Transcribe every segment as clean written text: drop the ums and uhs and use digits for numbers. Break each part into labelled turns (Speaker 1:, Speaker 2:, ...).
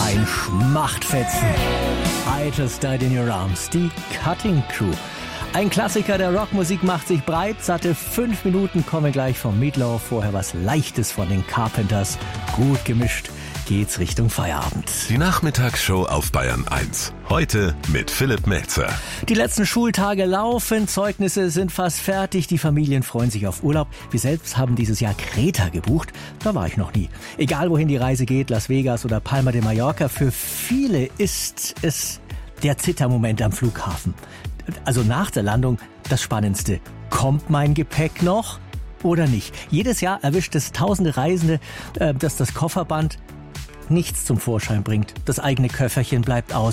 Speaker 1: Ein Schmachtfetzen. I Just Died in Your Arms. Die Cutting Crew. Ein Klassiker der Rockmusik macht sich breit. Satte 5 Minuten kommen gleich vom Meatloaf. Vorher was Leichtes von den Carpenters. Gut gemischt geht's Richtung Feierabend.
Speaker 2: Die Nachmittagsshow auf Bayern 1. Heute mit Philipp Melzer.
Speaker 1: Die letzten Schultage laufen, Zeugnisse sind fast fertig, die Familien freuen sich auf Urlaub. Wir selbst haben dieses Jahr Kreta gebucht, da war ich noch nie. Egal wohin die Reise geht, Las Vegas oder Palma de Mallorca, für viele ist es der Zittermoment am Flughafen. Also nach der Landung das Spannendste. Kommt mein Gepäck noch oder nicht? Jedes Jahr erwischt es tausende Reisende, dass das Kofferband nichts zum Vorschein bringt. Das eigene Köfferchen bleibt aus.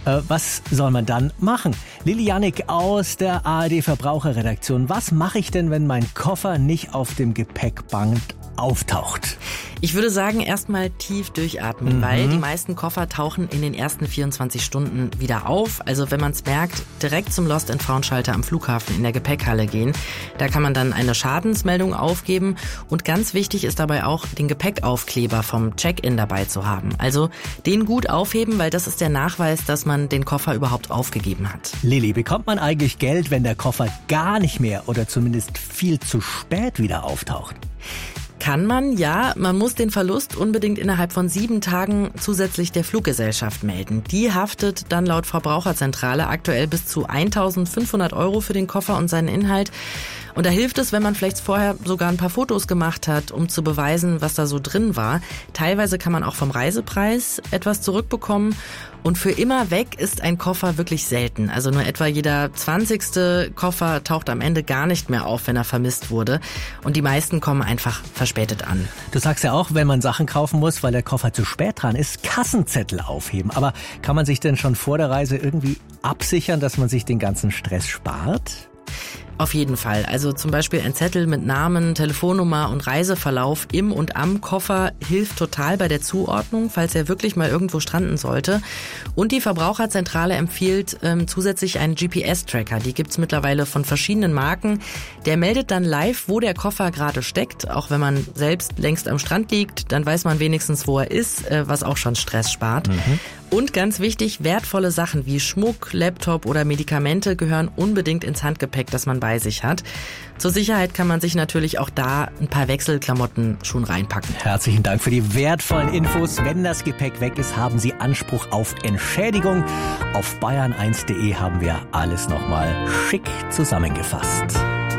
Speaker 1: Was soll man dann machen? Lili Jannik aus der ARD Verbraucherredaktion. Was mache ich denn, wenn mein Koffer nicht auf dem Gepäckband auftaucht?
Speaker 3: Ich würde sagen, erstmal tief durchatmen, weil die meisten Koffer tauchen in den ersten 24 Stunden wieder auf. Also wenn man es merkt, direkt zum Lost and Found Schalter am Flughafen in der Gepäckhalle gehen. Da kann man dann eine Schadensmeldung aufgeben. Und ganz wichtig ist dabei auch, den Gepäckaufkleber vom Check-in dabei zu haben. Also den gut aufheben, weil das ist der Nachweis, dass man den Koffer überhaupt aufgegeben hat.
Speaker 1: Lili, bekommt man eigentlich Geld, wenn der Koffer gar nicht mehr oder zumindest viel zu spät wieder auftaucht?
Speaker 3: Kann man, ja. Man muss den Verlust unbedingt innerhalb von 7 Tagen zusätzlich der Fluggesellschaft melden. Die haftet dann laut Verbraucherzentrale aktuell bis zu 1.500 € für den Koffer und seinen Inhalt. Und da hilft es, wenn man vielleicht vorher sogar ein paar Fotos gemacht hat, um zu beweisen, was da so drin war. Teilweise kann man auch vom Reisepreis etwas zurückbekommen. Und für immer weg ist ein Koffer wirklich selten. Also nur etwa jeder 20. Koffer taucht am Ende gar nicht mehr auf, wenn er vermisst wurde. Und die meisten kommen einfach verspätet an.
Speaker 1: Du sagst ja auch, wenn man Sachen kaufen muss, weil der Koffer zu spät dran ist, Kassenzettel aufheben. Aber kann man sich denn schon vor der Reise irgendwie absichern, dass man sich den ganzen Stress spart?
Speaker 3: Auf jeden Fall. Also zum Beispiel ein Zettel mit Namen, Telefonnummer und Reiseverlauf im und am Koffer hilft total bei der Zuordnung, falls er wirklich mal irgendwo stranden sollte. Und die Verbraucherzentrale empfiehlt zusätzlich einen GPS-Tracker. Die gibt's mittlerweile von verschiedenen Marken. Der meldet dann live, wo der Koffer gerade steckt. Auch wenn man selbst längst am Strand liegt, dann weiß man wenigstens, wo er ist, was auch schon Stress spart. Und ganz wichtig, wertvolle Sachen wie Schmuck, Laptop oder Medikamente gehören unbedingt ins Handgepäck, das man bei sich hat. Zur Sicherheit kann man sich natürlich auch da ein paar Wechselklamotten schon reinpacken.
Speaker 1: Herzlichen Dank für die wertvollen Infos. Wenn das Gepäck weg ist, haben Sie Anspruch auf Entschädigung. Auf bayern1.de haben wir alles nochmal schick zusammengefasst.